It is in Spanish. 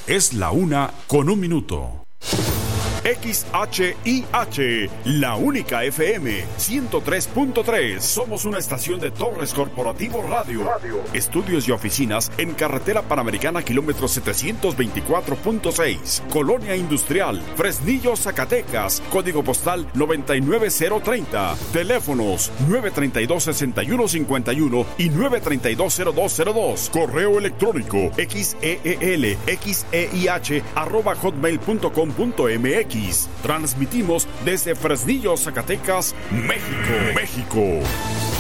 Es la 1:01. XHIH, la única FM 103.3. Somos una estación de Torres Corporativo Radio. Estudios y oficinas en Carretera Panamericana, kilómetro 724.6. Colonia Industrial, Fresnillo, Zacatecas. Código postal 99030. Teléfonos 932-6151 y 932-0202. Correo electrónico xeelxeih@hotmail.com.mx. Transmitimos desde Fresnillo, Zacatecas, México.